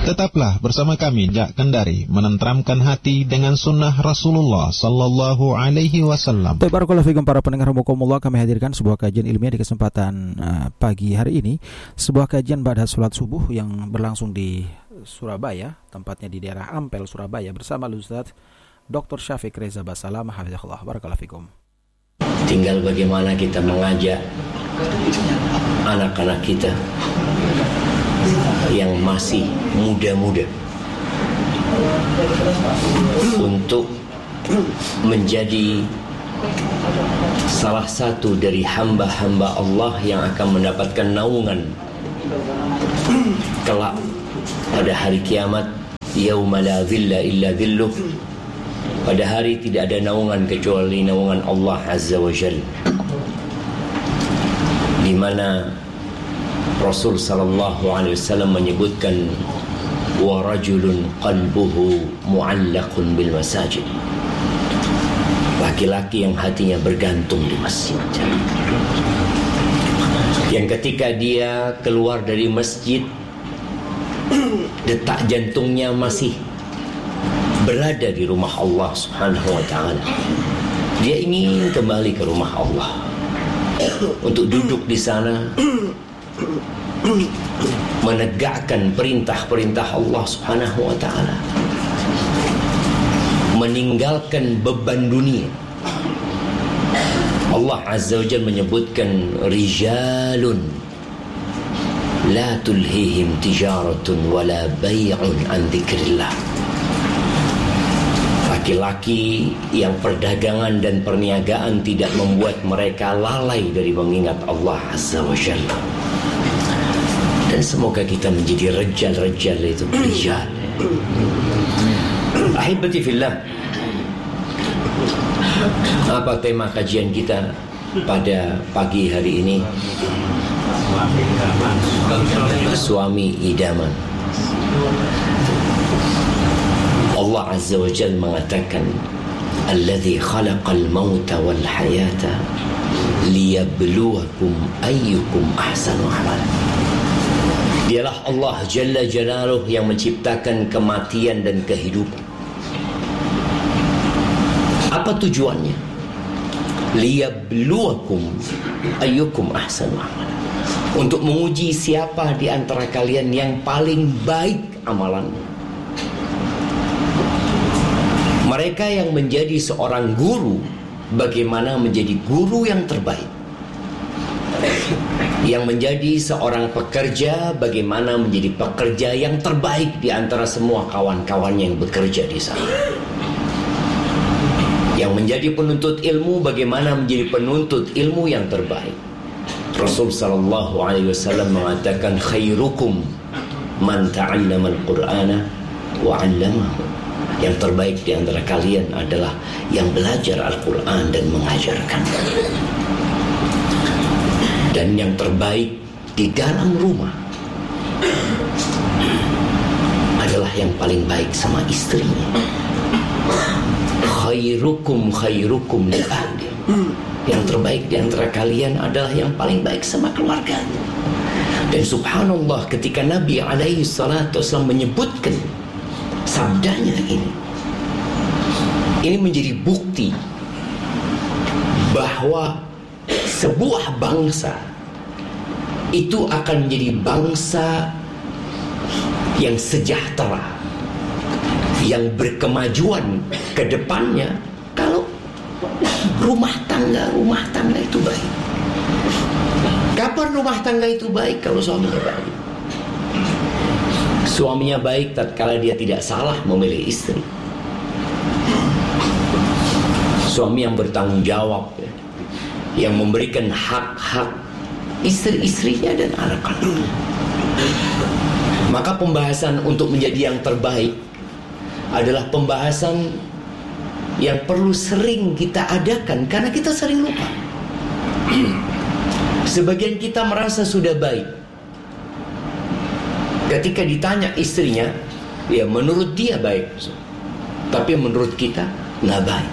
Tetaplah bersama kami Jak Kendari, menenteramkan hati dengan sunnah Rasulullah Sallallahu Alaihi Wasallam. Barakallahu fikum para pendengar rahimakumullah, kami hadirkan sebuah kajian ilmiah di kesempatan pagi hari ini. Sebuah kajian ba'da salat subuh yang berlangsung di Surabaya, tempatnya di daerah Ampel, Surabaya, bersama Ustaz Dr. Syafiq Reza Basalam, hafizahullah. Barakallahu fikum. Tinggal bagaimana kita mengajak anak-anak kita yang masih muda-muda untuk menjadi salah satu dari hamba-hamba Allah yang akan mendapatkan naungan kelak pada hari kiamat, yauma la dhilla illa dhilluh, pada hari tidak ada naungan kecuali naungan Allah Azza wa Jalla, di mana Rasul sallallahu alaihi wasallam menyebutkan wa rajulun qalbuhu mu'allaqun bil masajid, laki-laki yang hatinya bergantung di masjid, yang ketika dia keluar dari masjid detak jantungnya masih berada di rumah Allah Subhanahu wa taala. Dia ingin kembali ke rumah Allah untuk duduk di sana menegakkan perintah-perintah Allah Subhanahu wa taala, meninggalkan beban dunia. Allah Azza wa Jalla menyebutkan rijalun la tulhihim tijaratun wala bay'un an dzikrillah, laki-laki yang perdagangan dan perniagaan tidak membuat mereka lalai dari mengingat Allah Azza wa Jalla. Dan semoga kita menjadi rejal-rejal itu, rijal. Ahibati fillah, apa tema kajian kita pada pagi hari ini? Suami idaman. Allah Azza wa Jalla mengatakan, alladzi khalaqal mauta wal hayata liyabluwakum ayyukum ahsanu amala. Dialah Allah Jalla Jalaluh yang menciptakan kematian dan kehidupan. Apa tujuannya? Liyabluwakum ayyukum ahsanu amala, untuk menguji siapa di antara kalian yang paling baik amalannya. Mereka yang menjadi seorang guru, bagaimana menjadi guru yang terbaik. Yang menjadi seorang pekerja, bagaimana menjadi pekerja yang terbaik di antara semua kawan-kawannya yang bekerja di sana. Yang menjadi penuntut ilmu, bagaimana menjadi penuntut ilmu yang terbaik. Rasul sallallahu alaihi wasallam mengatakan, khairukum man ta'allama al-Qur'ana wa 'allamahu. Yang terbaik di antara kalian adalah yang belajar Al-Quran dan mengajarkan. Dan yang terbaik di dalam rumah adalah yang paling baik sama istrinya. Khairukum khairukum li ahli. Yang terbaik di antara kalian adalah yang paling baik sama keluarganya. Dan subhanallah, ketika Nabi alaihi salatu wasallam menyebutkan sabdanya ini menjadi bukti bahwa sebuah bangsa itu akan menjadi bangsa yang sejahtera, yang berkemajuan ke depannya kalau rumah tangga itu baik. Kapan rumah tangga itu baik? Kalau suaminya baik. Suaminya baik tatkala dia tidak salah memilih istri. Suami yang bertanggung jawab, yang memberikan hak-hak istri-istrinya dan anak-anaknya. Maka pembahasan untuk menjadi yang terbaik adalah pembahasan yang perlu sering kita adakan, karena kita sering lupa. Sebagian kita merasa sudah baik. Ketika ditanya istrinya, ya menurut dia baik, tapi menurut kita nggak baik.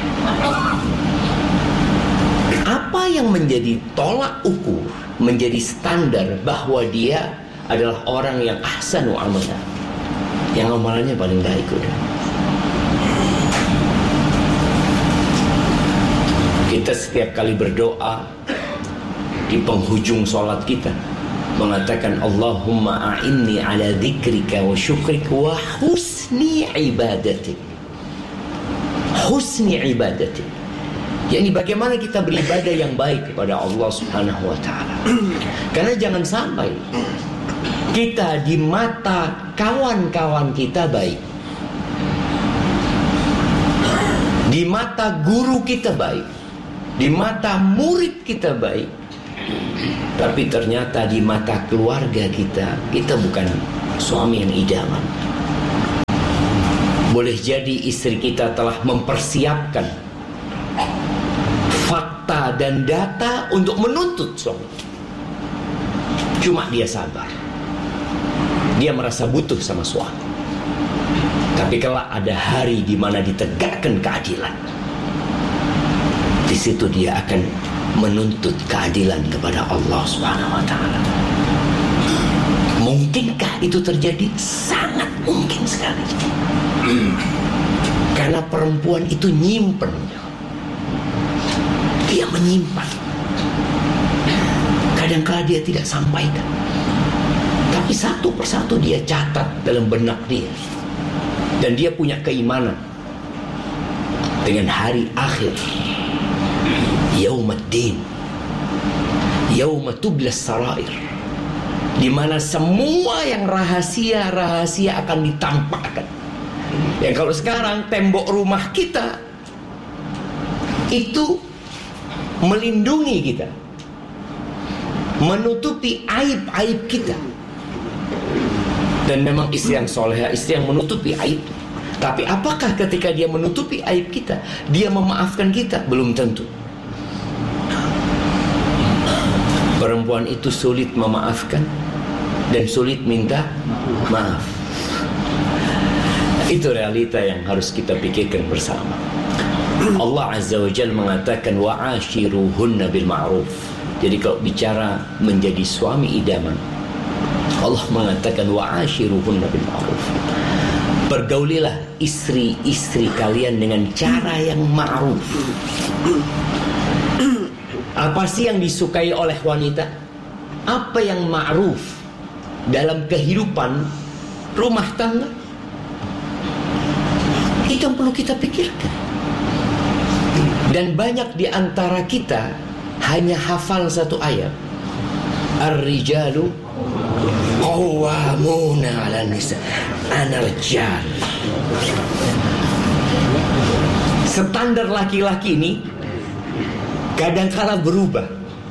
Apa yang menjadi tolak ukur, menjadi standar bahwa dia adalah orang yang ahsanu amalan, yang amalannya paling baik udah. Kita setiap kali berdoa di penghujung sholat kita mengatakan Allahumma a'inni ala dzikrika wa syukrika wa husni ibadatik. Husni ibadatik, yakni bagaimana kita beribadah yang baik kepada Allah Subhanahu wa ta'ala. Karena jangan sampai kita di mata kawan-kawan kita baik, di mata guru kita baik, di mata murid kita baik, tapi ternyata di mata keluarga kita bukan suami yang idaman. Boleh jadi istri kita telah mempersiapkan fakta dan data untuk menuntut suami, cuma dia sabar. Dia merasa butuh sama suami, tapi kelak ada hari di mana ditegakkan keadilan. Di situ dia akan menuntut keadilan kepada Allah Subhanahu wa ta'ala. Mungkinkah itu terjadi? Sangat mungkin sekali. Karena perempuan itu nyimpen. Dia menyimpan. Kadang-kala dia tidak sampaikan, tapi satu persatu dia catat dalam benak dia. Dan dia punya keimanan dengan hari akhir, Yaumaddin, Yauma tublas sarair, di mana semua yang rahasia-rahasia akan ditampakkan. Yang kalau sekarang tembok rumah kita itu melindungi kita, menutupi aib-aib kita. Dan memang istri yang solehah, istri yang menutupi aib. Tapi apakah ketika dia menutupi aib kita, dia memaafkan kita? Belum tentu. Perempuan itu sulit memaafkan dan sulit minta maaf. Itu realita yang harus kita pikirkan bersama. Allah Azza wa Jalla mengatakan wa'ashiruhunna bil ma'ruf. Jadi kalau bicara menjadi suami idaman, Allah mengatakan wa'ashiruhunna bil ma'ruf. Pergaulilah istri-istri kalian dengan cara yang ma'ruf. Apa sih yang disukai oleh wanita? Apa yang ma'ruf dalam kehidupan rumah tangga? Itu yang perlu kita pikirkan. Dan banyak di antara kita hanya hafal satu ayat, Ar-rijalu qawwamuna 'alan nisa. Anar-rijal. Standar laki-laki ini kadang-kala berubah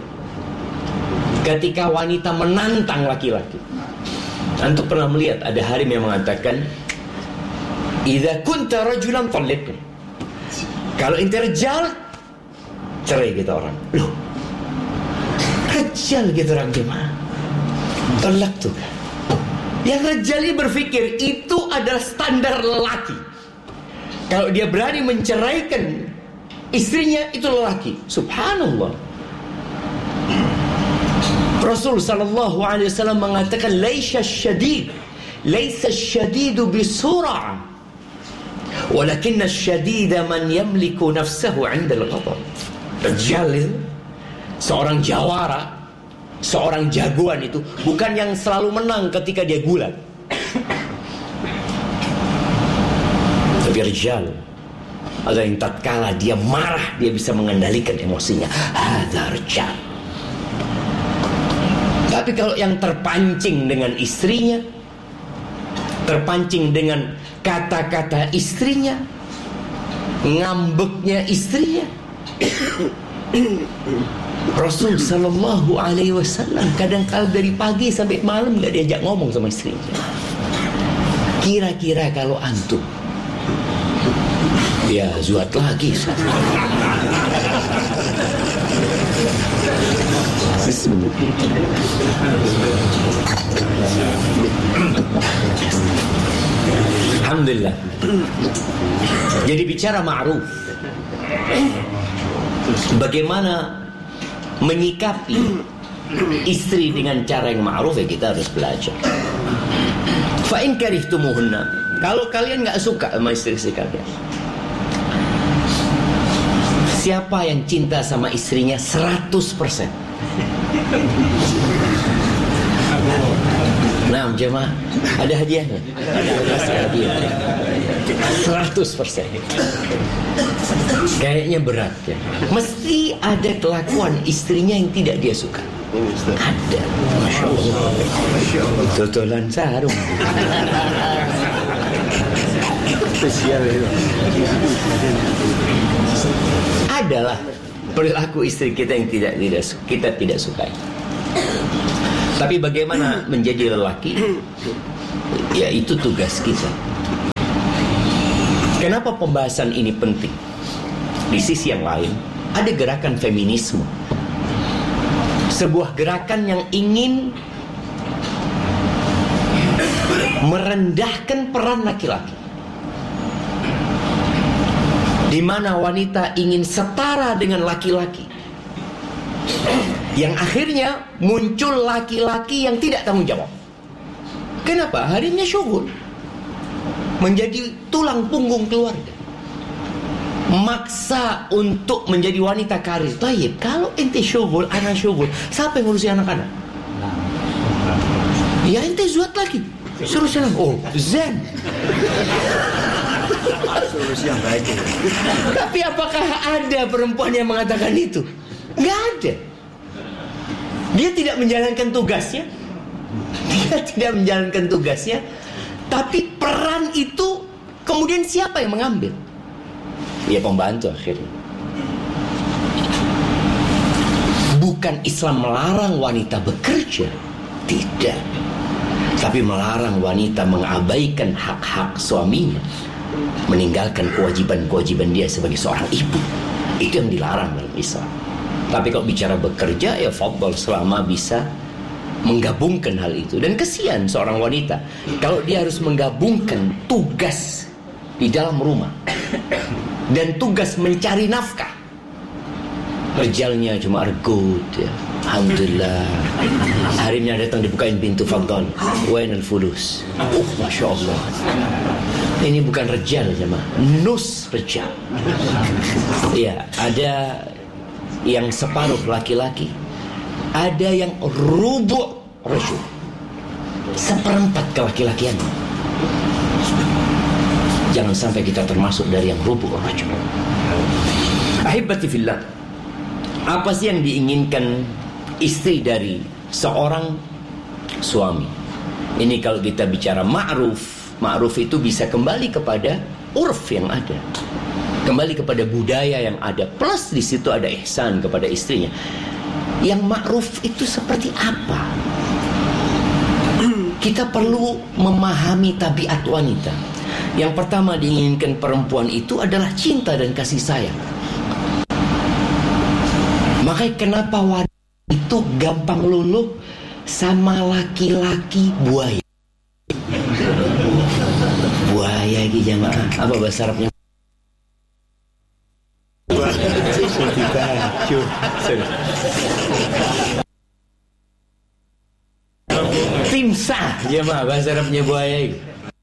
ketika wanita menantang laki-laki. Antum pernah melihat ada harim yang mengatakan idza kunta rajulan talliq. Kalau ente rejal, cerai gitu orang. Loh, rejal gitu orang gimana? Talak tuh. Yang rejal ini berpikir itu adalah standar lelaki. Kalau dia berani menceraikan istrinya, itu lelaki. Subhanallah. Rasul sallallahu alaihi wasallam mengatakan laisa syadidu bisur'ah, walakinna syadida man yamliku nafsahu 'inda al-ghadab. Rajal itu seorang jawara, seorang jagoan itu bukan yang selalu menang ketika dia gulat. Tapi rajal ada yang tatkala dia marah dia bisa mengendalikan emosinya. Hadza rajal. Tapi kalau yang terpancing dengan istrinya, terpancing dengan kata-kata istrinya, ngambeknya istrinya, Rasul sallallahu alaihi wasallam kadang-kala dari pagi sampai malam gak diajak ngomong sama istrinya. Kira-kira kalau antum, ya zuat lagi. Alhamdulillah. Jadi bicara ma'ruf, bagaimana menyikapi istri dengan cara yang ma'ruf, ya kita harus belajar. Fa in karihtumuhunna, kalau kalian nggak suka sama istri-istri kalian. Siapa yang cinta sama istrinya 100%? Nah, jemaah, ada hadiah nggak? Ada hadiah. 100%. Kayaknya berat ya. Mesti ada kelakuan istrinya yang tidak dia suka. Ada. Masya Allah. Totolan sarung. Adalah perilaku istri kita yang kita tidak sukai. Tapi bagaimana menjadi lelaki? Ya, itu tugas kita. Kenapa pembahasan ini penting? Di sisi yang lain, ada gerakan feminisme. Sebuah gerakan yang ingin merendahkan peran laki-laki, di mana wanita ingin setara dengan laki-laki, yang akhirnya muncul laki-laki yang tidak tanggung jawab. Kenapa? Harinya syughul, menjadi tulang punggung keluarga, maksa untuk menjadi wanita karir. Tayyib, kalau ente syughul, anak syughul, siapa yang ngurusi anak-anak? Ya ente zuat lagi, suruh sana. Oh, zen. Solusi yang baik. Tapi apakah ada perempuan yang mengatakan itu? Nggak ada. Dia tidak menjalankan tugasnya. Tapi peran itu kemudian siapa yang mengambil? Ya, pembantu akhirnya. Bukan Islam melarang wanita bekerja, tidak. Tapi melarang wanita mengabaikan hak-hak suaminya, meninggalkan kewajiban-kewajiban dia sebagai seorang ibu. Itu yang dilarang dalam Islam. Tapi kalau bicara bekerja, ya fadhal, selama bisa menggabungkan hal itu. Dan kesian seorang wanita kalau dia harus menggabungkan tugas di dalam rumah dan tugas mencari nafkah. Rejalnya cuma argut ya. Alhamdulillah, hari ini datang dibukain pintu, fadhal, wainal fulus. Masya Allah. Ini bukan rejal jemaah, nus rejal. Ya, ada yang separuh laki-laki, ada yang rubu' rajul, seperempat kelaki-lakian. Jangan sampai kita termasuk dari yang rubu' rajul. Ahibati fillah, apa sih yang diinginkan istri dari seorang suami? Ini kalau kita bicara ma'ruf, ma'ruf itu bisa kembali kepada urf yang ada, kembali kepada budaya yang ada, plus di situ ada ihsan kepada istrinya. Yang ma'ruf itu seperti apa? Kita perlu memahami tabiat wanita. Yang pertama diinginkan perempuan itu adalah cinta dan kasih sayang. Makanya kenapa wanita itu gampang luluh sama laki-laki buaya. Buaya ini jamaah, apa bahasa Arabnya? Timsah jamaah, bahasa Arabnya buaya ini.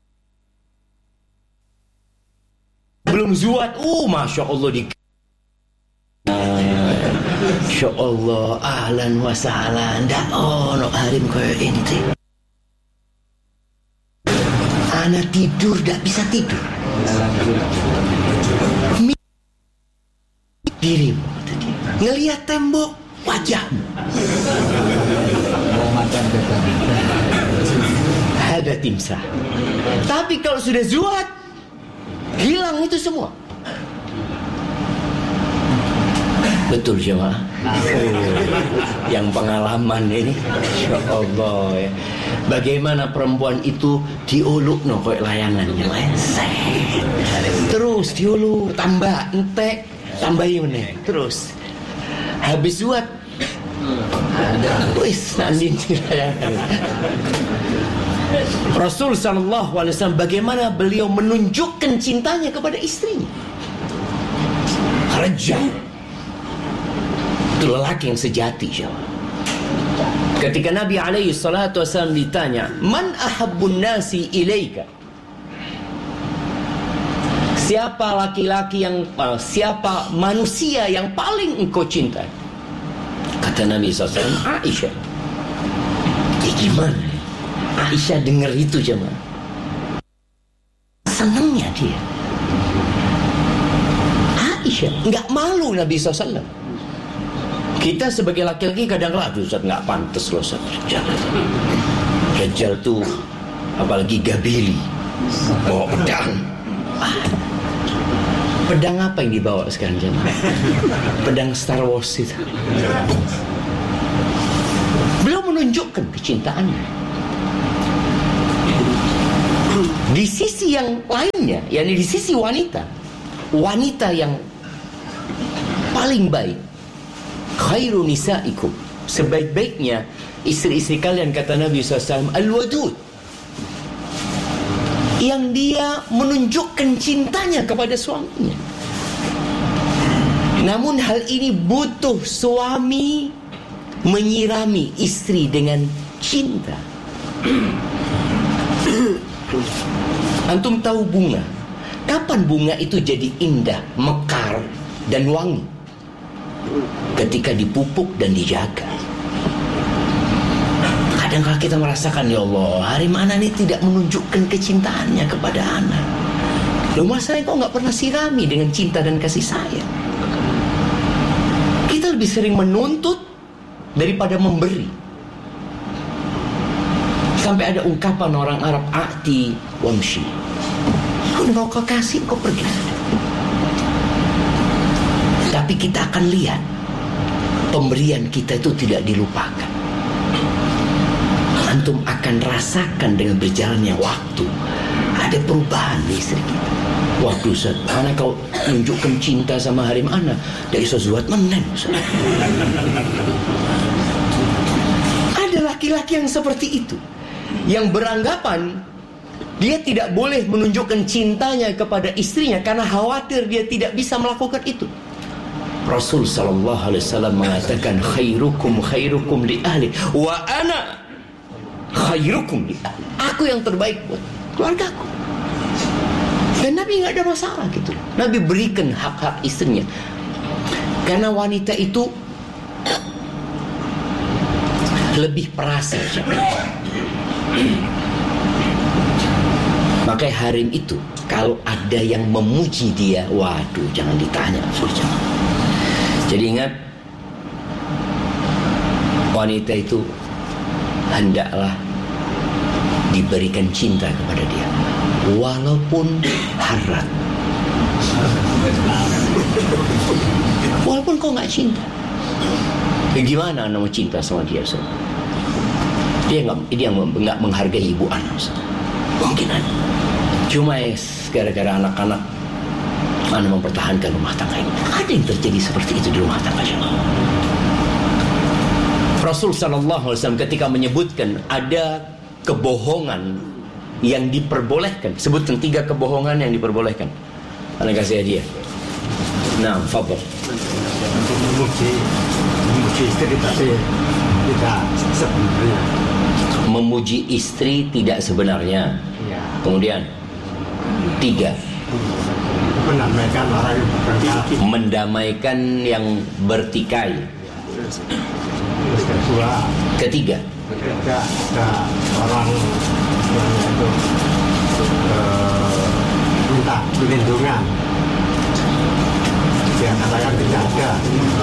Belum zuat, masya Allah di. Masya Allah, ahlan wa sahlan. Ndak ono harim kaya ente. Ana tidur, ndak bisa tidur. Dirimu, ngelihat tembok, wajahmu. Ada timsah. Tapi kalau sudah zuat, hilang itu semua. Betul jemaah. Yang pengalaman ini, Masya Allah ya. Bagaimana perempuan itu diuluk no kayak layangannya, terus diuluk, tambah entek, tambahin meneh, terus habis zuat, wis nanti layangan. Rasul sallallahu alaihi wasallam bagaimana beliau menunjukkan cintanya kepada istrinya. Rejal itu lelaki yang sejati, jemaah. Ketika Nabi alaihi salatu wasallam ditanya, "Man ahabbun nasi ilaika?" Siapa laki-laki yang siapa manusia yang paling engkau cintai? Kata Nabi SAW, Aisyah. Ya gimana? Aisyah dengar itu jemaah. Senangnya dia. Aisyah nggak malu Nabi SAW. Kita sebagai laki-laki kadang ragu, Ustaz, nggak pantas loh Ustaz. Dajjal tuh apalagi Gabili bawa pedang. Pedang apa yang dibawa sekarang jemaah? Pedang Star Wars itu. Beliau menunjukkan kecintaannya. Di sisi yang lainnya, yakni di sisi wanita, wanita yang paling baik, khairu nisaikum, sebaik-baiknya istri-istri kalian, kata Nabi SAW, al-wadud, yang dia menunjukkan cintanya kepada suaminya. Namun hal ini butuh suami menyirami istri dengan cinta. Antum tahu bunga? Kapan bunga itu jadi indah, mekar, dan wangi? Ketika dipupuk dan dijaga. Kadang-kadang kita merasakan, ya Allah, hari mana ini tidak menunjukkan kecintaannya kepada anak. Loh, masalahnya kok nggak pernah sirami dengan cinta dan kasih sayang. Kita lebih sering menuntut daripada memberi. Sampai ada ungkapan orang Arab, a'ti wamshi. Kalau kau kasih, kau pergi. Tapi kita akan lihat pemberian kita itu tidak dilupakan. Antum akan rasakan dengan berjalannya waktu ada perubahan di istri kita. Waduh Ustaz, mana kau tunjukkan cinta sama harim anak dari sesuatu menen Ustaz. Ada laki-laki yang seperti itu, yang beranggapan dia tidak boleh menunjukkan cintanya kepada istrinya karena khawatir dia tidak bisa melakukan itu. Rasul sallallahu alaihi wasallam mengatakan, khairukum khairukum li ahli wa ana khairukum li ahli. Aku yang terbaik buat keluargaku. Dan Nabi nggak ada masalah gitu. Nabi berikan hak-hak istrinya. Karena wanita itu lebih perasa. Makanya harim itu kalau ada yang memuji dia, waduh, jangan ditanya. Jadi ingat, wanita itu hendaklah diberikan cinta kepada dia, walaupun haram. Walaupun kau nggak cinta, gimana anda mau cinta sama dia? So? Dia nggak menghargai ibu anak. So? Mungkin ada. Cuma gara-gara anak-anak anda mempertahankan rumah tangga ini. Ada yang terjadi seperti itu di rumah tangga. Rasul sallallahu alaihi wasallam ketika menyebutkan ada kebohongan yang diperbolehkan, sebutkan 3 kebohongan yang diperbolehkan. Anda kasih hadiah. Nah, fadhil. Memuji istri tapi tidak sebenarnya. Memuji istri tidak sebenarnya. Ya. Kemudian 3. Mendamaikan orang yang bertikai. Mendamaikan yang bertikai. Ketiga ada orang yang itu minta perlindungan, dia katakan tidak ada.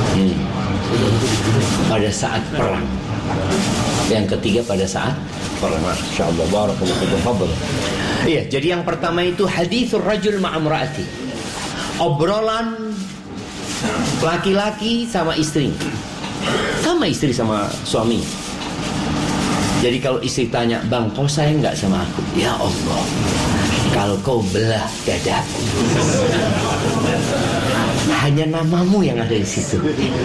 Pada saat perang. Yang ketiga pada saat perang. Masya Allah, barakallahu. Iya, jadi yang pertama itu hadithur rajul ma'amra'ati, obrolan laki-laki sama istri, sama istri sama suami. Jadi kalau istri tanya, bang, kau sayang gak sama aku? Ya Allah, kalau kau belah dadaku, hanya namamu yang ada di situ.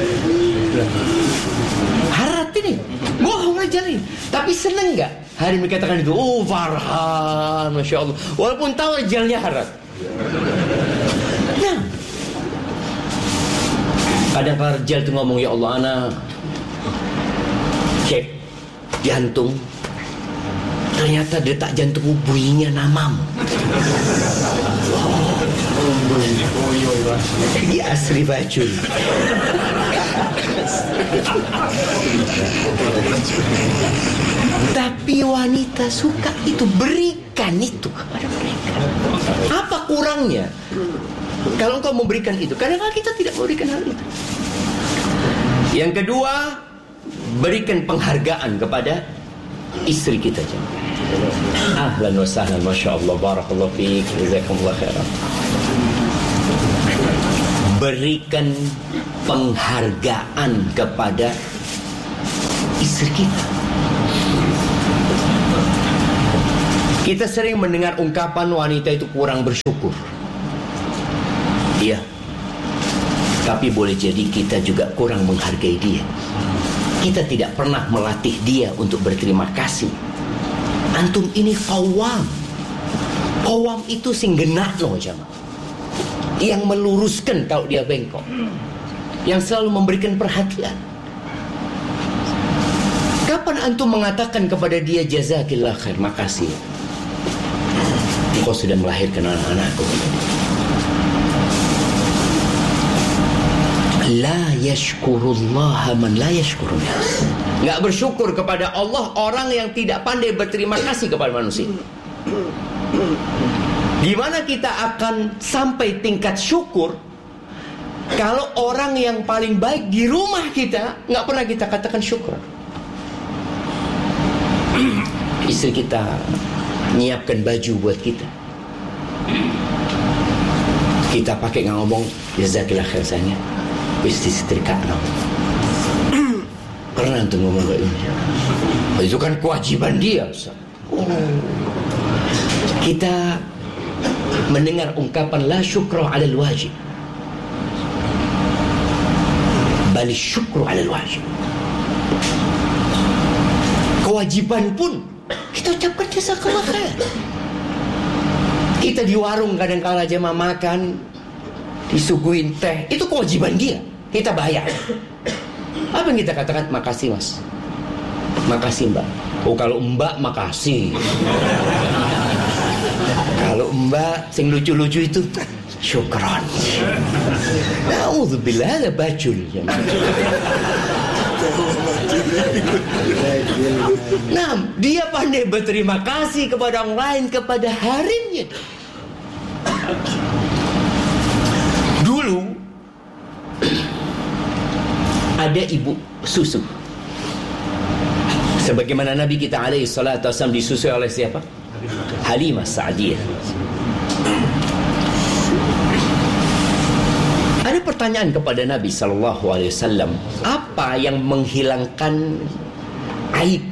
Harap ini, bohong aja nih. Tapi seneng gak hari dikatakan itu? Oh, Farhan, Masya Allah. Walaupun tahu ajalnya harap. Nah, kadang-kadang Rijal itu ngomong, ya Allah, ana cek jantung, ternyata detak jantung bunyinya namamu. Dia asli bacul. Tapi wanita suka itu, berikan itu kepada mereka. Apa kurangnya kalau engkau memberikan itu? Kadang-kadang kita tidak memberikan hal itu. Yang kedua, berikan penghargaan kepada istri kita. Ahlan wa sahlan, masya Allah, barakallahu fiik, jazakumullah khairan. Berikan penghargaan kepada istri kita. Kita sering mendengar ungkapan wanita itu kurang bersyukur. Iya. Tapi boleh jadi kita juga kurang menghargai dia. Kita tidak pernah melatih dia untuk berterima kasih. Antum ini qawwam. Qawwam itu sing genakno jamaah. Yang meluruskan kalau dia bengkok. Yang selalu memberikan perhatian. Kapan antum mengatakan kepada dia jazakillah khair, makasih, engkau sudah melahirkan anak-anakku. La yashkurullaha man la yashkurun nas. Enggak bersyukur kepada Allah orang yang tidak pandai berterima kasih kepada manusia. Gimana kita akan sampai tingkat syukur kalau orang yang paling baik di rumah kita nggak pernah kita katakan syukur? Istri kita nyiapkan baju buat kita, kita pakai nggak ngomong jazakillah khair sayangnya, istri setrika no. Pernah tuh ngomong kayak ini? Itu kan kewajiban dia. Kita mendengar ungkapan la syukra 'alal wajib, bal syukru 'alal wajib. Kewajiban pun kita ucapkan jazakallah khair. Kita di warung kadang-kala jemaah makan, disuguhin teh, itu kewajiban dia, kita bayar. Apa yang kita katakan? Makasih mas, makasih mbak. Oh kalau mbak makasih. Kalau mbak sing lucu-lucu itu syukran. Na'udzubillah, ada bacul. Nah, dia pandai berterima kasih kepada orang lain, kepada harimnya. Dulu ada ibu susu. Sebagaimana Nabi kita alaihi salatu wasallam disusui oleh siapa? Halimah Sa'diyah. Ada pertanyaan kepada Nabi sallallahu alaihi wasallam, apa yang menghilangkan aib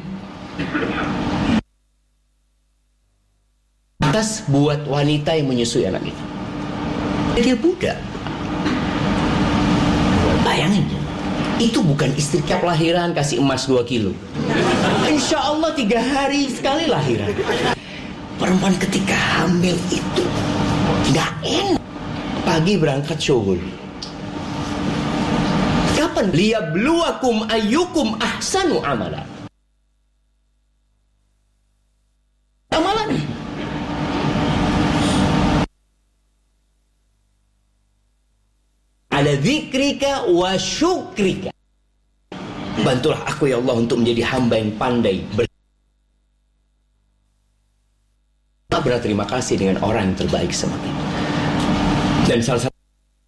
atas buat wanita yang menyusui anak itu? Dia budak. Bayangin, itu bukan istri kap lahiran kasih emas 2 kilo. Insya Allah 3 hari sekali lahiran. Perempuan ketika hamil itu gak enak. Pagi berangkat syughul. Kapan? Liyabluwakum ayyukum ahsanu amala. Amalan. Ala dzikrika wa syukrika. Bantulah aku ya Allah untuk menjadi hamba yang pandai berterima kasih dengan orang yang terbaik sama kita. Dan salah satu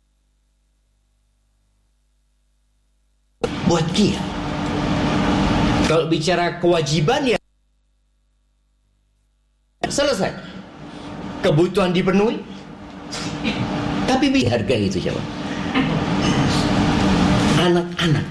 buat dia, kalau bicara kewajiban ya selesai, kebutuhan dipenuhi, tapi harga itu coba. Anak-anak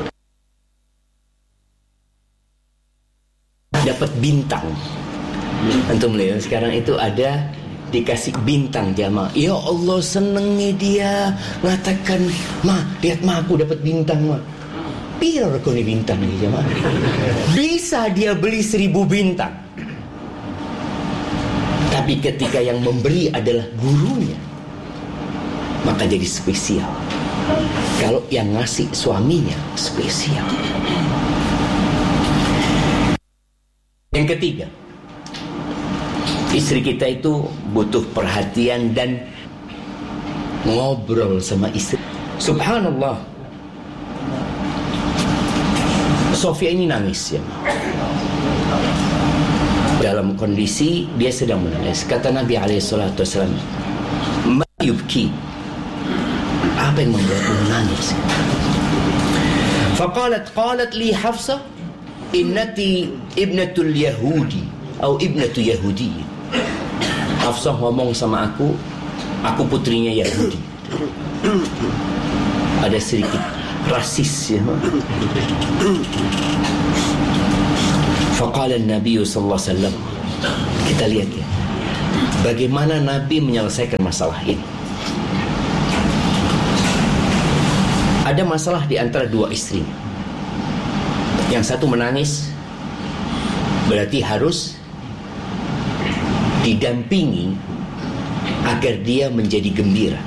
dapat bintang. Antum lihat sekarang itu ada dikasih bintang jamaah. Ya Allah senengnya dia mengatakan, "Ma, lihat ma aku dapat bintang ma." Piro regane bintang ini jamaah? Bisa dia beli 1000 bintang. Tapi ketika yang memberi adalah gurunya, maka jadi spesial. Kalau yang ngasih suaminya spesial. Yang ketiga, istri kita itu butuh perhatian dan ngobrol sama istri. Subhanallah, Sofia ini nangis ya, dalam kondisi dia sedang menangis. Kata Nabi SAW, "Ma yubki?" Apa yang membuatmu menangis? Qalat li Hafsah, "Innati ibnatul Yahudi atau ibnatu Yahudi." Hafsah ngomong sama aku putrinya Yahudi. Ada sedikit rasis ya. Faqala Nabi sallallahu alaihi wasallam. Kita lihat ya, bagaimana Nabi menyelesaikan masalah ini. Ada masalah di antara dua istri. Yang satu menangis, berarti harus didampingi agar dia menjadi gembira.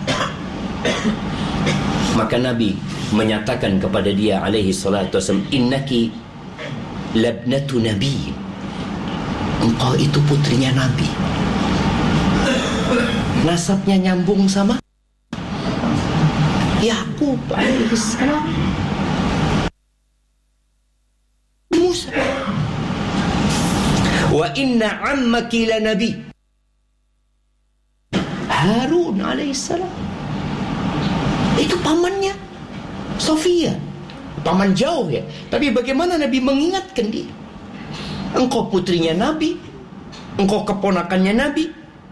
Maka Nabi menyatakan kepada dia alaihi salatu wasallam, "Innaki labnatu Nabi." Engkau itu putrinya Nabi. Nasabnya nyambung sama Yakub alaihissalam, Musa. Wa inna ammaki la nabi, Harun alaihissalam. Itu pamannya Sofia, paman jauh ya. Tapi bagaimana Nabi mengingatkan dia? Engkau putrinya Nabi, engkau keponakannya Nabi.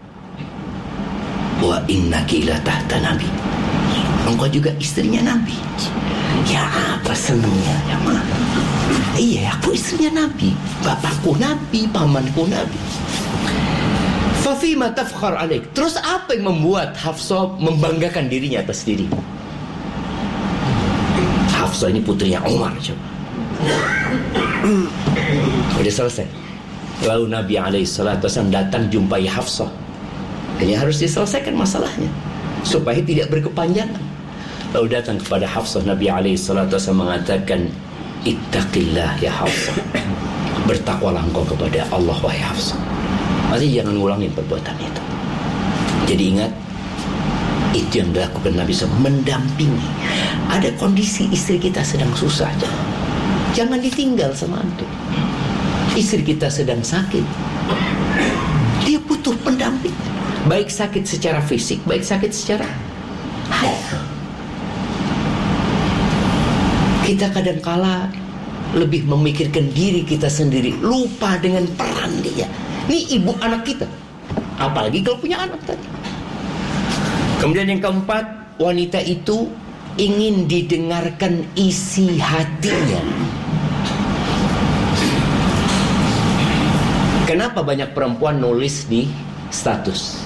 Wa innaki la tahta Nabi, engkau juga istrinya Nabi. Ya apa senangnya ya ma? Iya, aku istrinya Nabi, bapakku Nabi, pamanku Nabi. Fafima tafkhar alaik. Terus apa yang membuat Hafsah membanggakan dirinya atas diri? Hafsah ini putrinya Umar, coba. Sudah selesai. Lalu Nabi SAW datang jumpai Hafsah. Ini harus diselesaikan masalahnya supaya tidak berkepanjangan. Lalu datang kepada Hafsah, Nabi SAW mengatakan, "Ittaqillah ya Hafsah." Bertakwalah engkau kepada Allah wahai Hafsah. Maksudnya jangan ngulangin perbuatan itu. Jadi ingat, itu yang dilakukan Nabi SAW, mendampingi. Ada kondisi istri kita sedang susah, jangan ditinggal sama antum. Istri kita sedang sakit, dia butuh pendamping. Baik sakit secara fisik, baik sakit secara hati. Kita kadangkala lebih memikirkan diri kita sendiri, lupa dengan peran dia. Ini ibu anak kita, apalagi kalau punya anak tadi. Kemudian yang keempat, wanita itu ingin didengarkan isi hatinya. Kenapa banyak perempuan nulis di status?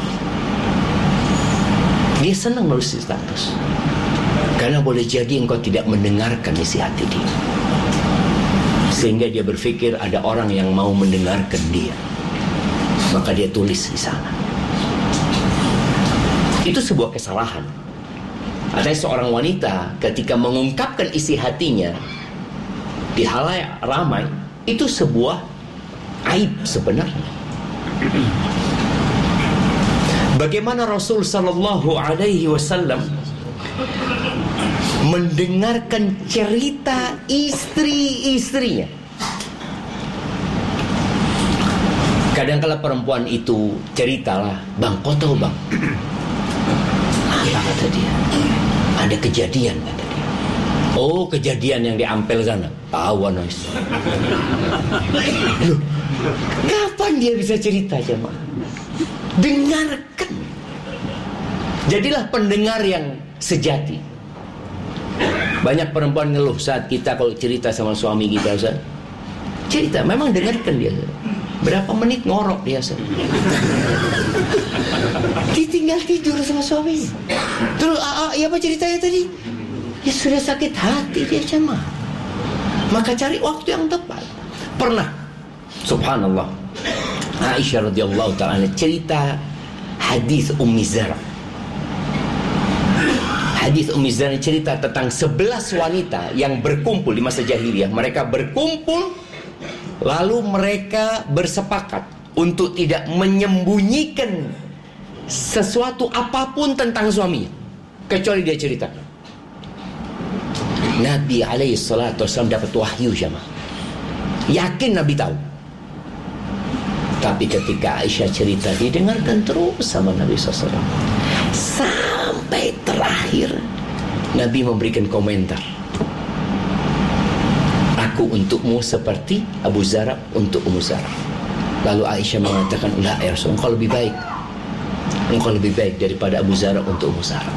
Dia senang nulis di status karena boleh jadi engkau tidak mendengarkan isi hati dia, sehingga dia berpikir ada orang yang mau mendengarkan dia, maka dia tulis di sana. Itu sebuah kesalahan. Ada seorang wanita ketika mengungkapkan isi hatinya di halayak ramai, itu sebuah aib sebenarnya. Bagaimana Rasul sallallahu alaihi wasallam mendengarkan cerita istri-istrinya. Kadang-kala perempuan itu ceritalah, "Bang, kau tahu bang, apa kata dia? Ada kejadian kata dia." "Oh, kejadian yang di Ampel sana." "Tahu Anas." Loh, kapan dia bisa cerita jemaah? Dengarkan. Jadilah pendengar yang sejati. Banyak perempuan ngeluh saat kita kalau cerita sama suami kita, Ustaz. Cerita, memang dengarkan dia. Berapa menit ngorok dia, Ustaz. Ditinggal tidur sama suami. Terus, ya apa ceritanya tadi? Ya sudah sakit hati dia jemaah. Maka cari waktu yang tepat. Pernah, subhanallah, Aisyah radhiyallahu ta'ala cerita hadis Ummi Zara. Hadis Ummi Zara cerita tentang 11 wanita yang berkumpul di masa jahiliyah. Mereka berkumpul Lalu mereka bersepakat untuk tidak menyembunyikan sesuatu apapun tentang suaminya, kecuali dia cerita. Nabi SAW dapat wahyu jamaah. Yakin Nabi tahu. Tapi ketika Aisyah cerita, didengarkan terus sama Nabi SAW. Sampai terakhir Nabi memberikan komentar. Aku untukmu seperti Abu Zarah untuk Ummu Zarah. Lalu Aisyah mengatakan, la ya Rasul, engkau lebih baik. Engkau lebih baik daripada Abu Zarah untuk Ummu Zarah.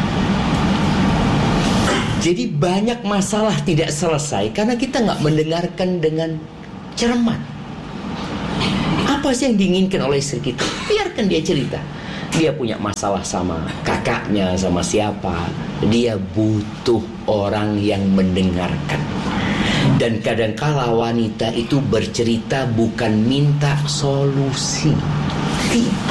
Jadi banyak masalah tidak selesai karena kita nggak mendengarkan dengan cermat. Apa sih yang diinginkan oleh istri kita? Biarkan dia cerita. Dia punya masalah sama kakaknya, sama siapa. Dia butuh orang yang mendengarkan. Dan kadangkala wanita itu bercerita bukan minta solusi.